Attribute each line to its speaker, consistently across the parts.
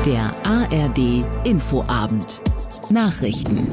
Speaker 1: Der ARD Infoabend. Nachrichten.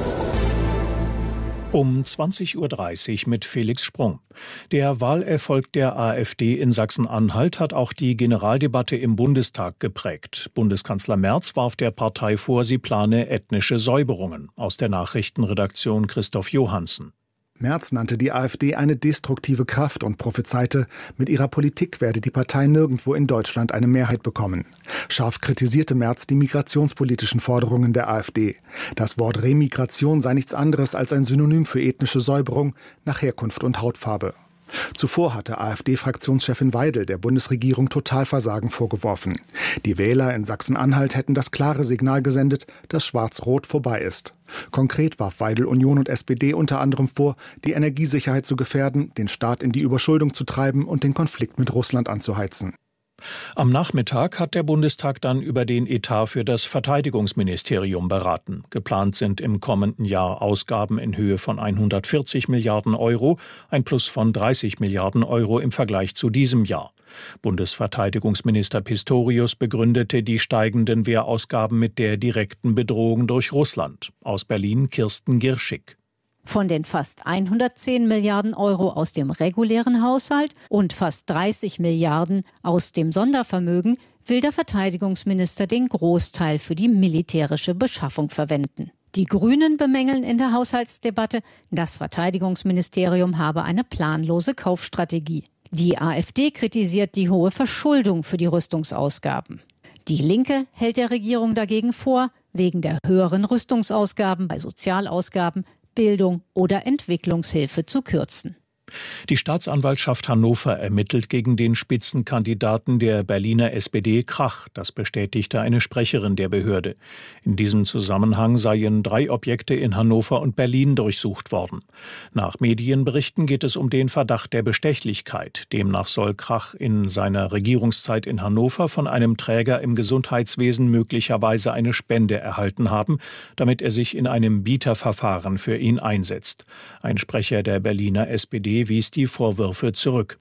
Speaker 2: Um 20:30 Uhr mit Felix Sprung. Der Wahlerfolg der AfD in Sachsen-Anhalt hat auch die Generaldebatte im Bundestag geprägt. Bundeskanzler Merz warf der Partei vor, sie plane ethnische Säuberungen. Aus der Nachrichtenredaktion Christoph Johansen.
Speaker 3: Merz nannte die AfD eine destruktive Kraft und prophezeite, mit ihrer Politik werde die Partei nirgendwo in Deutschland eine Mehrheit bekommen. Scharf kritisierte Merz die migrationspolitischen Forderungen der AfD. Das Wort Remigration sei nichts anderes als ein Synonym für ethnische Säuberung nach Herkunft und Hautfarbe. Zuvor hatte AfD-Fraktionschefin Weidel der Bundesregierung Totalversagen vorgeworfen. Die Wähler in Sachsen-Anhalt hätten das klare Signal gesendet, dass Schwarz-Rot vorbei ist. Konkret warf Weidel Union und SPD unter anderem vor, die Energiesicherheit zu gefährden, den Staat in die Überschuldung zu treiben und den Konflikt mit Russland anzuheizen.
Speaker 2: Am Nachmittag hat der Bundestag dann über den Etat für das Verteidigungsministerium beraten. Geplant sind im kommenden Jahr Ausgaben in Höhe von 140 Milliarden Euro, ein Plus von 30 Milliarden Euro im Vergleich zu diesem Jahr. Bundesverteidigungsminister Pistorius begründete die steigenden Wehrausgaben mit der direkten Bedrohung durch Russland. Aus Berlin Kirsten Girschig.
Speaker 4: Von den fast 110 Milliarden Euro aus dem regulären Haushalt und fast 30 Milliarden aus dem Sondervermögen will der Verteidigungsminister den Großteil für die militärische Beschaffung verwenden. Die Grünen bemängeln in der Haushaltsdebatte, das Verteidigungsministerium habe eine planlose Kaufstrategie. Die AfD kritisiert die hohe Verschuldung für die Rüstungsausgaben. Die Linke hält der Regierung dagegen vor, wegen der höheren Rüstungsausgaben bei Sozialausgaben Bildung oder Entwicklungshilfe zu kürzen.
Speaker 2: Die Staatsanwaltschaft Hannover ermittelt gegen den Spitzenkandidaten der Berliner SPD Krach. Das bestätigte eine Sprecherin der Behörde. In diesem Zusammenhang seien 3 Objekte in Hannover und Berlin durchsucht worden. Nach Medienberichten geht es um den Verdacht der Bestechlichkeit. Demnach soll Krach in seiner Regierungszeit in Hannover von einem Träger im Gesundheitswesen möglicherweise eine Spende erhalten haben, damit er sich in einem Bieterverfahren für ihn einsetzt. Ein Sprecher der Berliner SPD wies die Vorwürfe zurück.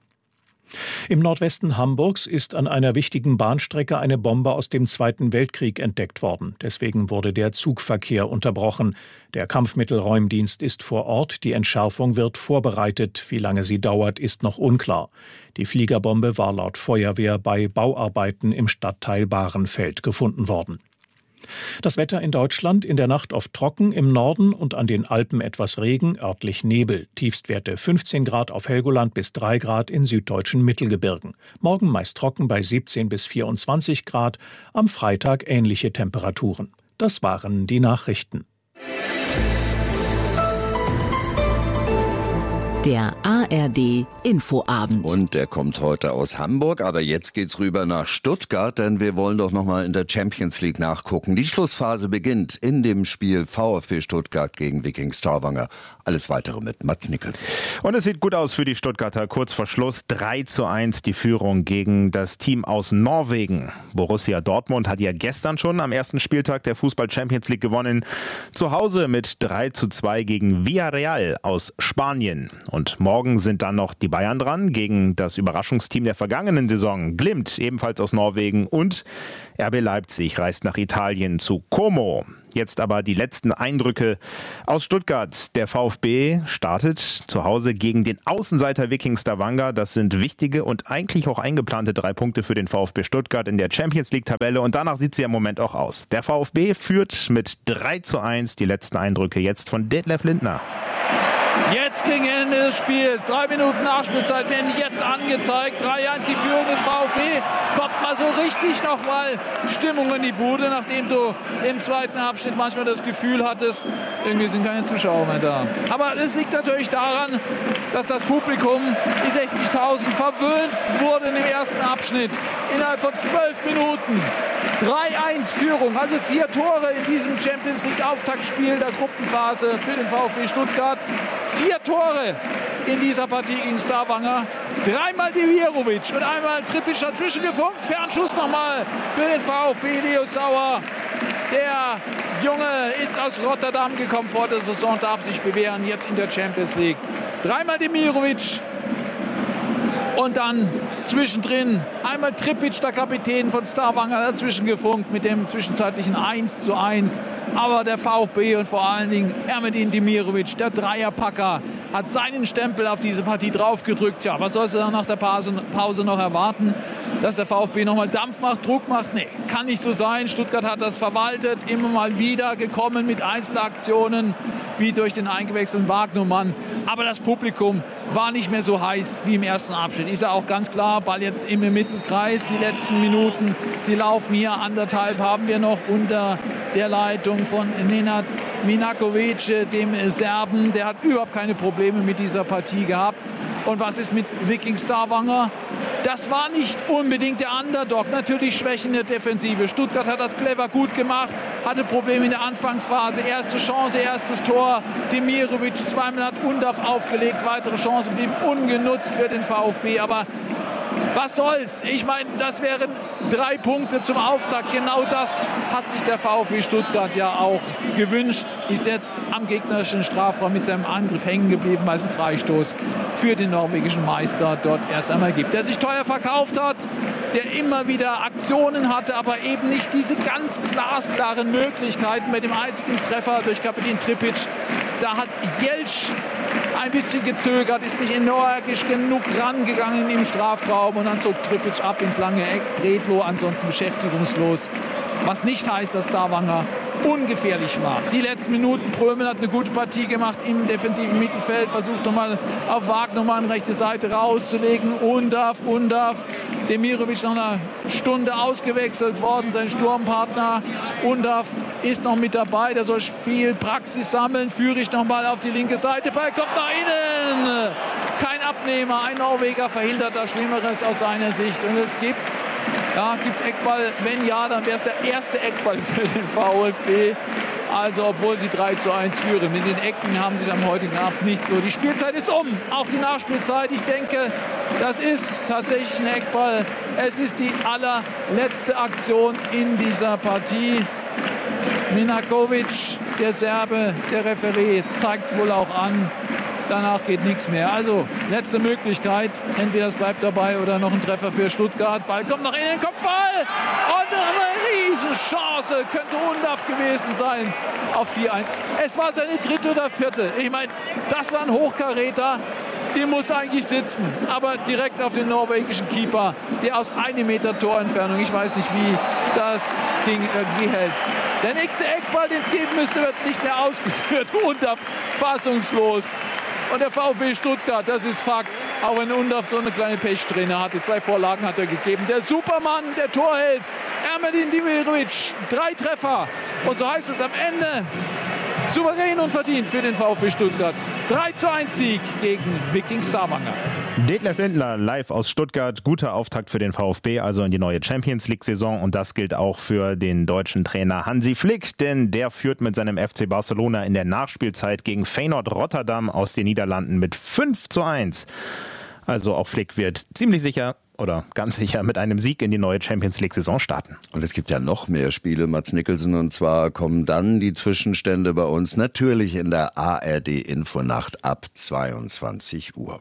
Speaker 2: Im Nordwesten Hamburgs ist an einer wichtigen Bahnstrecke eine Bombe aus dem Zweiten Weltkrieg entdeckt worden. Deswegen wurde der Zugverkehr unterbrochen. Der Kampfmittelräumdienst ist vor Ort. Die Entschärfung wird vorbereitet. Wie lange sie dauert, ist noch unklar. Die Fliegerbombe war laut Feuerwehr bei Bauarbeiten im Stadtteil Bahrenfeld gefunden worden. Das Wetter in Deutschland: in der Nacht oft trocken, im Norden und an den Alpen etwas Regen, örtlich Nebel. Tiefstwerte 15 Grad auf Helgoland bis 3 Grad in süddeutschen Mittelgebirgen. Morgen meist trocken bei 17 bis 24 Grad, am Freitag ähnliche Temperaturen. Das waren die Nachrichten.
Speaker 1: Der ARD Infoabend.
Speaker 5: Und der kommt heute aus Hamburg, aber jetzt geht's rüber nach Stuttgart, denn wir wollen doch nochmal in der Champions League nachgucken. Die Schlussphase beginnt in dem Spiel VfB Stuttgart gegen Viking Stavanger. Alles Weitere mit Mats Nicholson.
Speaker 6: Und es sieht gut aus für die Stuttgarter. Kurz vor Schluss 3:1 die Führung gegen das Team aus Norwegen. Borussia Dortmund hat ja gestern schon am ersten Spieltag der Fußball-Champions League gewonnen. Zu Hause mit 3:2 gegen Villarreal aus Spanien. Und morgen sind dann noch die Bayern dran gegen das Überraschungsteam der vergangenen Saison, Glimt, ebenfalls aus Norwegen. Und RB Leipzig reist nach Italien zu Como. Jetzt aber die letzten Eindrücke aus Stuttgart. Der VfB startet zu Hause gegen den Außenseiter Viking Stavanger. Das sind wichtige und eigentlich auch eingeplante 3 Punkte für den VfB Stuttgart in der Champions League-Tabelle. Und danach sieht sie im Moment auch aus. Der VfB führt mit 3:1. Die letzten Eindrücke jetzt von Detlef Lindner.
Speaker 7: Jetzt gegen Ende des Spiels. 3 Minuten Nachspielzeit werden jetzt angezeigt. 3:1 die Führung des VfB. Kommt mal so richtig nochmal Stimmung in die Bude, nachdem du im zweiten Abschnitt manchmal das Gefühl hattest, irgendwie sind keine Zuschauer mehr da. Aber es liegt natürlich daran, dass das Publikum, die 60.000, verwöhnt wurden im ersten Abschnitt. Innerhalb von 12 Minuten. 3:1 Führung, also 4 Tore in diesem Champions League Auftaktspiel der Gruppenphase für den VfB Stuttgart. 4 Tore in dieser Partie gegen Stavanger. 3-mal Demirovic und einmal Trippic dazwischen gefunkt. Fernschuss nochmal für den VfB, Leo Sauer. Der Junge ist aus Rotterdam gekommen vor der Saison, darf sich bewähren jetzt in der Champions League. 3-mal Demirovic und dann Zwischendrin einmal Tripic, der Kapitän von Stavanger, dazwischen gefunkt mit dem zwischenzeitlichen 1:1. Aber der VfB und vor allen Dingen Ermedin Demirovic, der Dreierpacker, hat seinen Stempel auf diese Partie draufgedrückt. Ja, was sollst du dann nach der Pause noch erwarten? Dass der VfB nochmal Dampf macht, Druck macht? Nee, kann nicht so sein. Stuttgart hat das verwaltet, immer mal wieder gekommen mit Einzelaktionen, wie durch den eingewechselten Wagnermann. Aber das Publikum war nicht mehr so heiß wie im ersten Abschnitt. Ist ja auch ganz klar, Ball jetzt im Mittelkreis, die letzten Minuten. Sie laufen hier, 1,5 haben wir noch unter der Leitung von Nenad Minakovic, dem Serben. Der hat überhaupt keine Probleme mit dieser Partie gehabt. Und was ist mit Viking Stavanger? Das war nicht unbedingt der Underdog. Natürlich Schwächen in der Defensive. Stuttgart hat das clever gut gemacht, hatte Probleme in der Anfangsphase. Erste Chance, erstes Tor. Demirovic zweimal hat Undav aufgelegt. Weitere Chancen blieben ungenutzt für den VfB. Aber was soll's? Ich meine, das wären 3 Punkte zum Auftakt. Genau das hat sich der VfB Stuttgart ja auch gewünscht. Ist jetzt am gegnerischen Strafraum mit seinem Angriff hängen geblieben, weil es einen Freistoß für den norwegischen Meister dort erst einmal gibt. Der sich teuer verkauft hat, der immer wieder Aktionen hatte, aber eben nicht diese ganz glasklaren Möglichkeiten. Mit dem einzigen Treffer durch Kapitän Tripic, da hat Jeltsch ein bisschen gezögert, ist nicht energisch genug rangegangen im Strafraum und dann zog Tripic ab ins lange Eck. Bredlo ansonsten beschäftigungslos. Was nicht heißt, dass Stavanger ungefährlich war. Die letzten Minuten, Prömel hat eine gute Partie gemacht im defensiven Mittelfeld, versucht nochmal auf Wagnermann rechte Seite rauszulegen. Undav, Demirovic nach einer Stunde ausgewechselt worden, sein Sturmpartner. Undav ist noch mit dabei, der soll Spielpraxis sammeln. Führig nochmal auf die linke Seite, Ball kommt nach innen. Kein Abnehmer, ein Norweger verhindert da Schlimmeres aus seiner Sicht. Und es gibt es Eckball? Wenn ja, dann wäre es der erste Eckball für den VfB. Also obwohl sie 3:1 führen. Mit den Ecken haben sie am heutigen Abend nicht so. Die Spielzeit ist um, auch die Nachspielzeit. Ich denke, das ist tatsächlich ein Eckball. Es ist die allerletzte Aktion in dieser Partie. Minakovic, der Serbe, der Referee, zeigt es wohl auch an. Danach geht nichts mehr. Also letzte Möglichkeit. Entweder es bleibt dabei oder noch ein Treffer für Stuttgart. Ball kommt nach innen, Kopfball! Und eine Riesenchance. Könnte Undav gewesen sein auf 4:1. Es war seine 3. oder 4. Ich meine, das war ein Hochkaräter. Die muss eigentlich sitzen. Aber direkt auf den norwegischen Keeper, der aus 1 Meter Torentfernung, ich weiß nicht, wie das Ding irgendwie hält. Der nächste Eckball, den es geben müsste, wird nicht mehr ausgeführt. Undav fassungslos. Und der VfB Stuttgart, das ist Fakt, auch wenn Undav so eine kleine Pechsträhne hatte. 2 Vorlagen hat er gegeben. Der Supermann, der Torheld, Ermedin Demirovic, 3 Treffer. Und so heißt es am Ende, souverän und verdient für den VfB Stuttgart. 3:1 Sieg gegen Viking Stavanger.
Speaker 6: Detlef Lindler live aus Stuttgart. Guter Auftakt für den VfB, also in die neue Champions-League-Saison. Und das gilt auch für den deutschen Trainer Hansi Flick, denn der führt mit seinem FC Barcelona in der Nachspielzeit gegen Feyenoord Rotterdam aus den Niederlanden mit 5:1. Also auch Flick wird ziemlich sicher oder ganz sicher mit einem Sieg in die neue Champions-League-Saison starten.
Speaker 5: Und es gibt ja noch mehr Spiele, Mats Nicholson, und zwar kommen dann die Zwischenstände bei uns natürlich in der ARD-Infonacht ab 22 Uhr.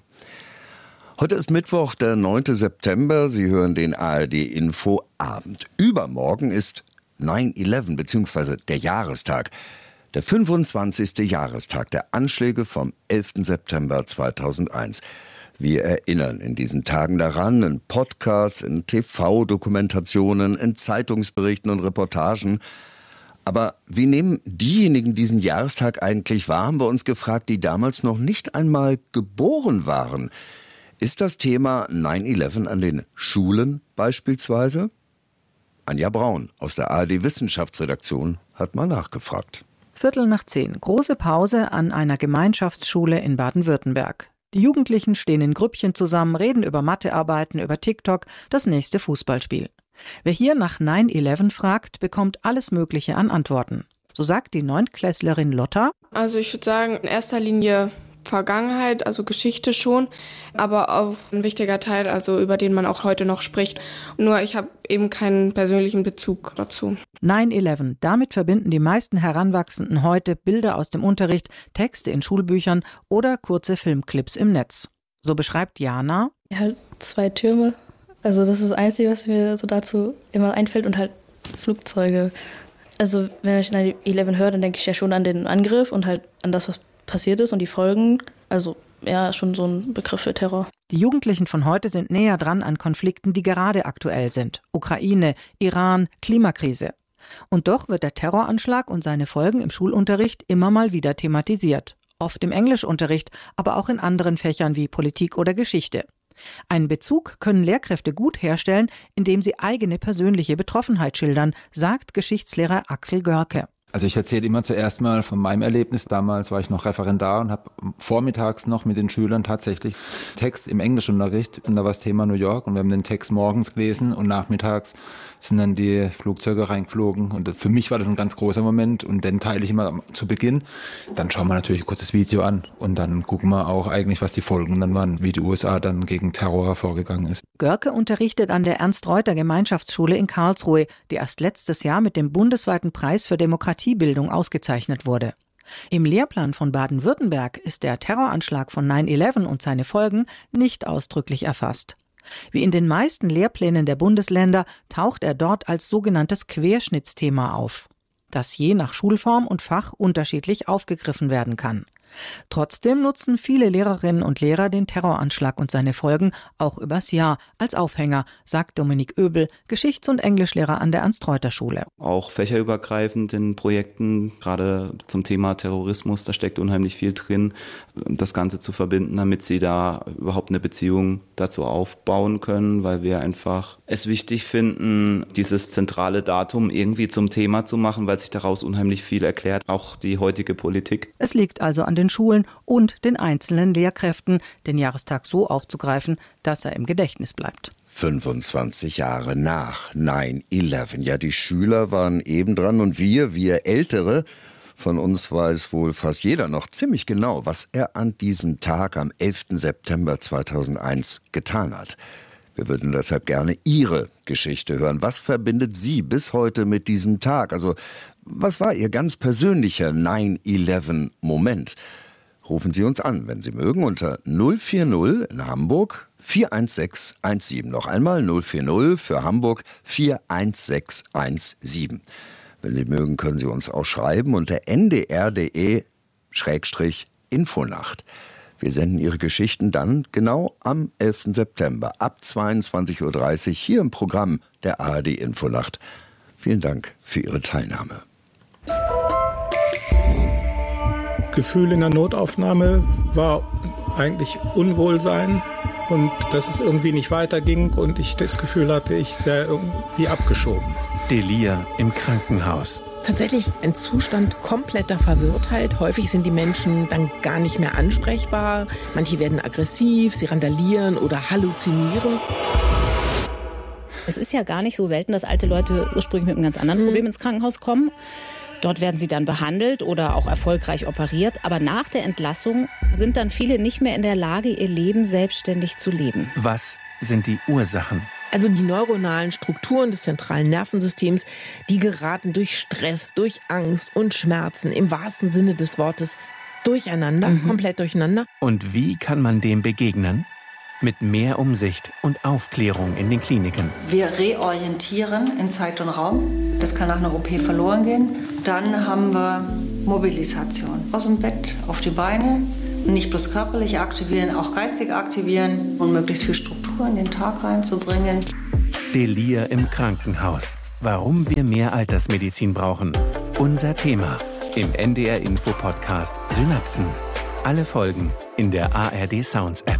Speaker 5: Heute ist Mittwoch, der 9. September. Sie hören den ARD-Info-Abend. Übermorgen ist 9/11 bzw. der Jahrestag. Der 25. Jahrestag der Anschläge vom 11. September 2001. Wir erinnern in diesen Tagen daran, in Podcasts, in TV-Dokumentationen, in Zeitungsberichten und Reportagen. Aber wie nehmen diejenigen diesen Jahrestag eigentlich wahr, haben wir uns gefragt, die damals noch nicht einmal geboren waren. Ist das Thema 9/11 an den Schulen beispielsweise? Anja Braun aus der ARD-Wissenschaftsredaktion hat mal nachgefragt.
Speaker 8: 9:15, große Pause an einer Gemeinschaftsschule in Baden-Württemberg. Die Jugendlichen stehen in Grüppchen zusammen, reden über Mathearbeiten, über TikTok, das nächste Fußballspiel. Wer hier nach 9/11 fragt, bekommt alles Mögliche an Antworten. So sagt die Neuntklässlerin Lotta.
Speaker 9: Also ich würde sagen, in erster Linie Vergangenheit, also Geschichte schon, aber auch ein wichtiger Teil, also über den man auch heute noch spricht. Nur ich habe eben keinen persönlichen Bezug dazu.
Speaker 8: 9/11, damit verbinden die meisten Heranwachsenden heute Bilder aus dem Unterricht, Texte in Schulbüchern oder kurze Filmclips im Netz. So beschreibt Jana.
Speaker 10: Ja, 2 Türme Also das ist das Einzige, was mir so dazu immer einfällt und halt Flugzeuge. Also wenn ich 9/11 höre, dann denke ich ja schon an den Angriff und halt an das, was passiert ist und die Folgen. Also ja, schon so ein Begriff für Terror.
Speaker 8: Die Jugendlichen von heute sind näher dran an Konflikten, die gerade aktuell sind. Ukraine, Iran, Klimakrise. Und doch wird der Terroranschlag und seine Folgen im Schulunterricht immer mal wieder thematisiert. Oft im Englischunterricht, aber auch in anderen Fächern wie Politik oder Geschichte. Einen Bezug können Lehrkräfte gut herstellen, indem sie eigene persönliche Betroffenheit schildern, sagt Geschichtslehrer Axel Görke.
Speaker 11: Also ich erzähle immer zuerst mal von meinem Erlebnis. Damals war ich noch Referendar und habe vormittags noch mit den Schülern tatsächlich Text im Englischunterricht. Und da war das Thema New York und wir haben den Text morgens gelesen und nachmittags sind dann die Flugzeuge reingeflogen. Und für mich war das ein ganz großer Moment und den teile ich immer zu Beginn. Dann schauen wir natürlich ein kurzes Video an und dann gucken wir auch eigentlich, was die Folgen dann waren, wie die USA dann gegen Terror vorgegangen ist.
Speaker 8: Görke unterrichtet an der Ernst-Reuter-Gemeinschaftsschule in Karlsruhe, die erst letztes Jahr mit dem bundesweiten Preis für Demokratiebildung ausgezeichnet wurde. Im Lehrplan von Baden-Württemberg ist der Terroranschlag von 9/11 und seine Folgen nicht ausdrücklich erfasst. Wie in den meisten Lehrplänen der Bundesländer taucht er dort als sogenanntes Querschnittsthema auf, das je nach Schulform und Fach unterschiedlich aufgegriffen werden kann. Trotzdem nutzen viele Lehrerinnen und Lehrer den Terroranschlag und seine Folgen auch übers Jahr als Aufhänger, sagt Dominik Oebel, Geschichts- und Englischlehrer an der Ernst-Reuter-Schule.
Speaker 12: Auch fächerübergreifend in Projekten, gerade zum Thema Terrorismus, da steckt unheimlich viel drin, das Ganze zu verbinden, damit sie da überhaupt eine Beziehung dazu aufbauen können, weil wir einfach es wichtig finden, dieses zentrale Datum irgendwie zum Thema zu machen, weil sich daraus unheimlich viel erklärt, auch die heutige Politik.
Speaker 8: Es liegt also an den Schulen und den einzelnen Lehrkräften, den Jahrestag so aufzugreifen, dass er im Gedächtnis bleibt.
Speaker 5: 25 Jahre nach 9/11. Ja, die Schüler waren eben dran und wir Ältere, von uns weiß wohl fast jeder noch ziemlich genau, was er an diesem Tag am 11. September 2001 getan hat. Wir würden deshalb gerne Ihre Geschichte hören. Was verbindet Sie bis heute mit diesem Tag? Also, was war Ihr ganz persönlicher 9/11-Moment? Rufen Sie uns an, wenn Sie mögen, unter 040 in Hamburg 41617. Noch einmal 040 für Hamburg 41617. Wenn Sie mögen, können Sie uns auch schreiben unter ndr.de/Infonacht. Wir senden Ihre Geschichten dann genau am 11. September ab 22.30 Uhr hier im Programm der ARD Infonacht. Vielen Dank für Ihre Teilnahme.
Speaker 13: Gefühl in der Notaufnahme war eigentlich Unwohlsein und dass es irgendwie nicht weiterging und ich das Gefühl hatte, ich sei irgendwie abgeschoben.
Speaker 14: Delir im Krankenhaus.
Speaker 15: Tatsächlich ein Zustand kompletter Verwirrtheit. Häufig sind die Menschen dann gar nicht mehr ansprechbar. Manche werden aggressiv, sie randalieren oder halluzinieren.
Speaker 16: Es ist ja gar nicht so selten, dass alte Leute ursprünglich mit einem ganz anderen Problem ins Krankenhaus kommen. Dort werden sie dann behandelt oder auch erfolgreich operiert. Aber nach der Entlassung sind dann viele nicht mehr in der Lage, ihr Leben selbstständig zu leben.
Speaker 14: Was sind die Ursachen?
Speaker 15: Also die neuronalen Strukturen des zentralen Nervensystems, die geraten durch Stress, durch Angst und Schmerzen im wahrsten Sinne des Wortes durcheinander, komplett durcheinander.
Speaker 14: Und wie kann man dem begegnen? Mit mehr Umsicht und Aufklärung in den Kliniken.
Speaker 17: Wir reorientieren in Zeit und Raum. Das kann nach einer OP verloren gehen. Dann haben wir Mobilisation. Aus dem Bett auf die Beine. Nicht bloß körperlich aktivieren, auch geistig aktivieren und möglichst viel Struktur in den Tag reinzubringen.
Speaker 14: Delir im Krankenhaus. Warum wir mehr Altersmedizin brauchen. Unser Thema im NDR Info Podcast Synapsen. Alle Folgen in der ARD Sounds App.